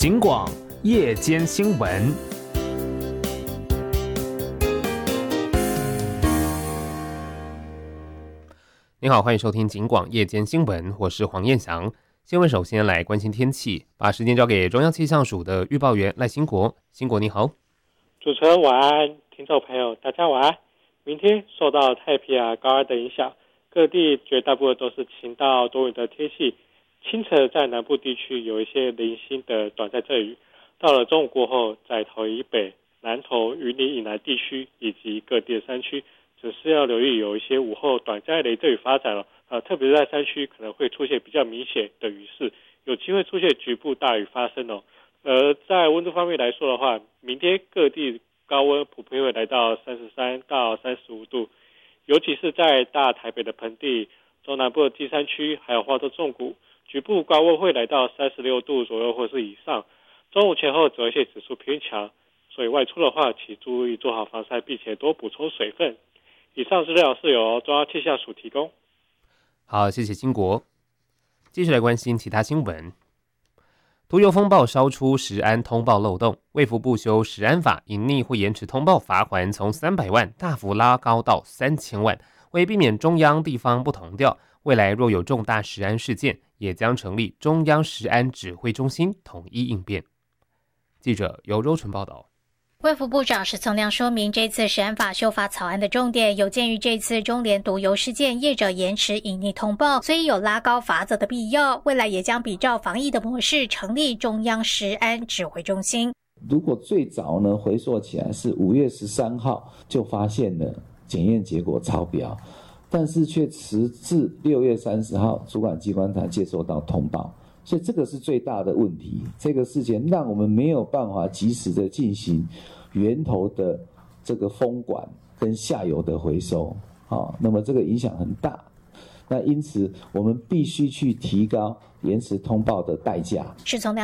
警广夜间新闻。你好，欢迎收听警广夜间新闻，我是黄彦翔。新闻首先来关心天气，把时间交给中央气象署的预报员赖兴国。兴国你好。 主持人晚安，听众朋友大家晚安。明天受到太平洋高压的影响，各地绝大部分都是晴到多云的天气。清晨在南部地区有一些零星的短暂阵雨，到了中午过后，在桃园以北、南投、云林以南地区以及各地的山区，只是要留意有一些午后短暂雷阵雨发展了。特别是在山区可能会出现比较明显的雨势，有机会出现局部大雨发生哦。在温度方面来说的话，明天各地高温普遍会来到33到35度，尤其是在大台北的盆地、中南部的第山区，还有花东纵谷，局部高温会来到36度左右或是以上。中午前后紫外线指数偏强，所以外出的话，请注意做好防晒，并且多补充水分。以上资料是由中央气象署提供。 好，谢谢兴国。继续来关心其他新闻。毒油风暴烧出食安通报漏洞，卫福部修食安法，隐匿或延迟通报罚锾从300万大幅拉高到3000万。为避免中央地方不同调，未来若有重大食安事件，也将成立中央食安指挥中心统一应变。记者由周纯报道。 卫福部长石从亮说明，这次食安法修法草案的重点有鉴于这次中联毒油事件，业者延迟隐匿通报，所以有拉高罚则的必要。未来也将比照防疫的模式，成立中央食安指挥中心。 如果最早呢回溯起来是5月13号就发现了检验结果超标，但是却迟至6月30号主管机关才接收到通报，所以这个是最大的问题。这个事件让我们没有办法及时的进行源头的这个封管跟下游的回收，那么这个影响很大。那因此我们必须去提高延迟通报的代价。 石从亮